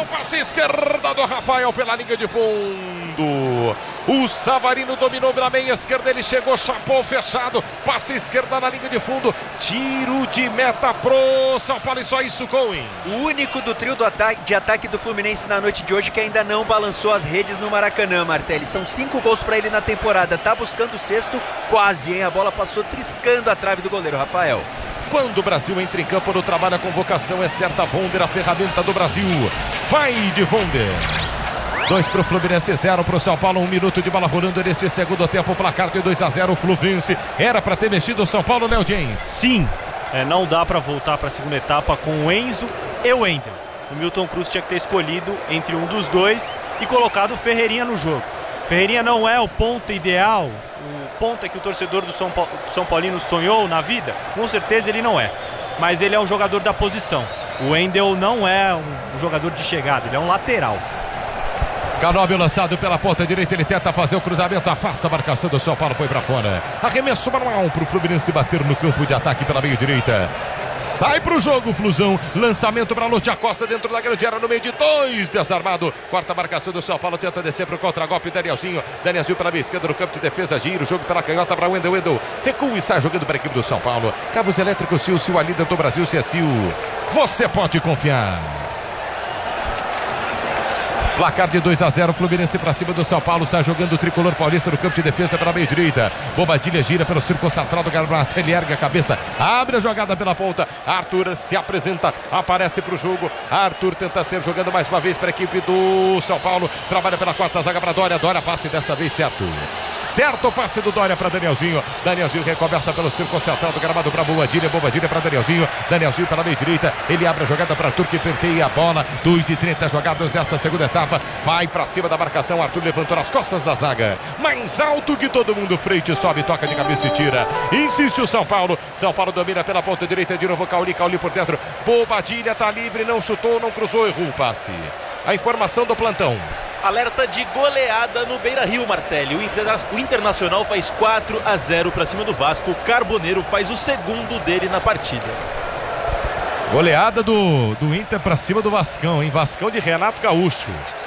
Atenção, passe esquerda do Rafael pela linha de fundo. O Savarino dominou na meia esquerda, ele chegou, chapou fechado, passe esquerda na linha de fundo, tiro de meta pro São Paulo e só isso, Cohen. O único do trio de ataque do Fluminense na noite de hoje que ainda não balançou as redes no Maracanã, Martelli. São 5 gols para ele na temporada, tá buscando o sexto, quase, hein? A bola passou triscando a trave do goleiro Rafael. Quando o Brasil entra em campo no trabalho, a convocação é certa. Vonder, a ferramenta do Brasil. Vai de Vonder. 2 para o Fluminense, 0 para o São Paulo. 1 minuto de bola rolando neste segundo tempo. Placar de 2-0. O Fluminense era para ter mexido o São Paulo, né, James? Sim, não dá para voltar para a segunda etapa com o Enzo e o Wendel. O Milton Cruz tinha que ter escolhido entre um dos dois e colocado o Ferreirinha no jogo. Ferreirinha não é o ponta ideal, o ponta que o torcedor do São Paulino sonhou na vida. Com certeza ele não é, mas ele é um jogador da posição. O Wendel não é um jogador de chegada, ele é um lateral. Canóbio lançado pela ponta direita, ele tenta fazer o cruzamento, afasta a marcação do São Paulo, foi para fora. Arremesso manual para o Fluminense bater no campo de ataque pela meia direita. Sai pro jogo, Flusão. Lançamento para Lúcio Acosta dentro da grande área, no meio de 2, desarmado. Quarta marcação do São Paulo, tenta descer pro contra-golpe. Danielzinho pela meia esquerda no campo de defesa, gira o jogo pela canhota para Wendel. Wendel recua e sai jogando para a equipe do São Paulo. Cabos elétricos Sil, a líder do Brasil, se é Sil. Você pode confiar. Placar de 2-0, Fluminense para cima do São Paulo, sai jogando o tricolor paulista no campo de defesa pela meia direita. Bobadilha gira pelo círculo central do Garbato, ele ergue a cabeça, abre a jogada pela ponta. Arthur se apresenta, aparece para o jogo. Arthur tenta ser jogando mais uma vez para a equipe do São Paulo, trabalha pela quarta zaga para Dória. Dória passe dessa vez certo. Certo o passe do Dória para Danielzinho. Danielzinho recomeça pelo círculo central do gramado para Bobadilha. Bobadilha para Danielzinho. Danielzinho pela meia direita. Ele abre a jogada para Arthur que penteia a bola. 2:30 jogadas dessa segunda etapa. Vai para cima da marcação. Arthur levantou nas costas da zaga. Mais alto que todo mundo. Freite sobe, toca de cabeça e tira. Insiste o São Paulo. São Paulo domina pela ponta direita de novo. Cauli por dentro. Bobadilha tá livre. Não chutou, não cruzou. Errou o passe. A informação do plantão. Alerta de goleada no Beira-Rio, Martelli. O Internacional faz 4-0 para cima do Vasco. O Carboneiro faz o segundo dele na partida. Goleada do Inter para cima do Vascão, hein? Vascão de Renato Gaúcho.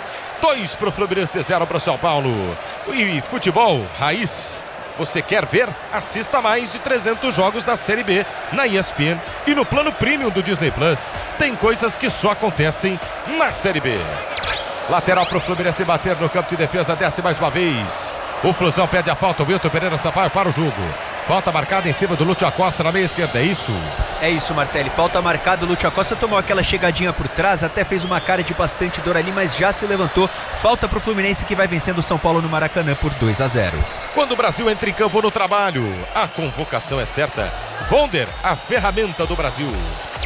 2 para o Fluminense, 0 para o São Paulo. E futebol, raiz. Você quer ver? Assista mais de 300 jogos da Série B na ESPN e no plano premium do Disney Plus. Tem coisas que só acontecem na Série B. Lateral para o Fluminense bater no campo de defesa, desce mais uma vez. O Flusão pede a falta, o Wilton Pereira Sampaio para o jogo. Falta marcada em cima do Lúcio Acosta na meia esquerda, é isso? É isso, Martelli, falta marcada. O Lúcio Acosta tomou aquela chegadinha por trás, até fez uma cara de bastante dor ali, mas já se levantou. Falta para o Fluminense que vai vencendo o São Paulo no Maracanã por 2-0. Quando o Brasil entra em campo no trabalho, a convocação é certa. Vonder, a ferramenta do Brasil.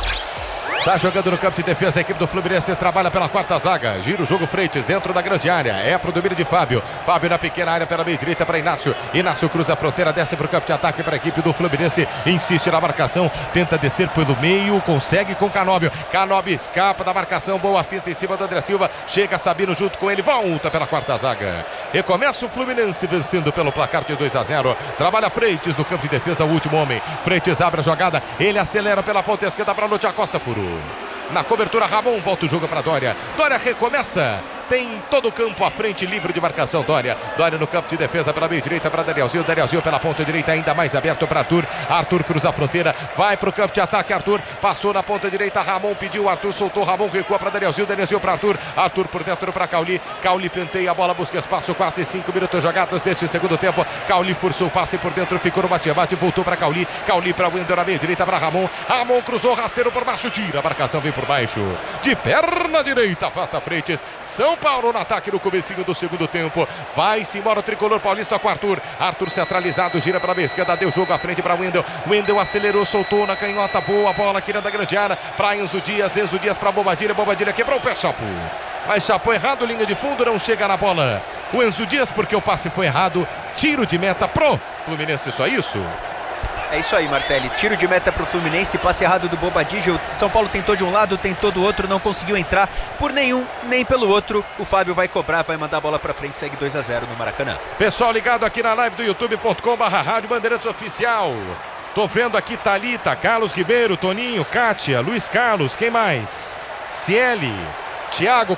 Está jogando no campo de defesa, a equipe do Fluminense trabalha pela quarta zaga. Gira o jogo Freitas dentro da grande área. É para o domínio de Fábio. Fábio na pequena área pela meia direita para Inácio. Inácio cruza a fronteira, desce para o campo de ataque para a equipe do Fluminense. Insiste na marcação, tenta descer pelo meio, consegue com Canóbio. Canóbio escapa da marcação, boa finta em cima do André Silva. Chega Sabino junto com ele, volta pela quarta zaga. Recomeça o Fluminense vencendo pelo placar de 2-0. Trabalha Freitas no campo de defesa, o último homem. Freitas abre a jogada, ele acelera pela ponta esquerda para Lúcio Acosta, furou. Na cobertura, Ramon volta o jogo para Dória. Dória recomeça. Tem todo o campo à frente, livre de marcação. Dória no campo de defesa pela meia direita para Danielzinho. Danielzinho pela ponta direita, ainda mais aberto para Arthur. Arthur cruza a fronteira, vai para o campo de ataque. Arthur passou na ponta direita. Ramon pediu, Arthur soltou. Ramon recua para Danielzinho. Danielzinho para Arthur. Arthur por dentro para Cauli. Cauli penteia a bola, busca espaço. Quase 5 minutos jogados deste segundo tempo. Cauli forçou o passe por dentro, ficou no bate-bate. Voltou para Cauli. Cauli para Wendel na meia direita para Ramon. Ramon cruzou, rasteiro por baixo, tira. A marcação vem por baixo. De perna direita, afasta Freitas. São Paulo no ataque no comecinho do segundo tempo. Vai-se embora o tricolor paulista com Arthur. Arthur centralizado, gira para a esquerda, deu jogo à frente para Wendel. Wendel acelerou, soltou na canhota, boa bola aqui da grande área para Enzo Dias para Bobadilha. Bobadilha quebrou o pé, Chapo. Mas Chapo errado, linha de fundo, não chega na bola. O Enzo Dias porque o passe foi errado. Tiro de meta pro Fluminense, só isso? É isso aí, Martelli. Tiro de meta para o Fluminense, passe errado do Bobadilha. O São Paulo tentou de um lado, tentou do outro, não conseguiu entrar por nenhum, nem pelo outro. O Fábio vai cobrar, vai mandar a bola para frente, segue 2-0 no Maracanã. Pessoal ligado aqui na live do youtube.com/Rádio Bandeirantes Oficial. Tô vendo aqui Thalita, Carlos Ribeiro, Toninho, Kátia, Luiz Carlos, quem mais? Cieli, Thiago.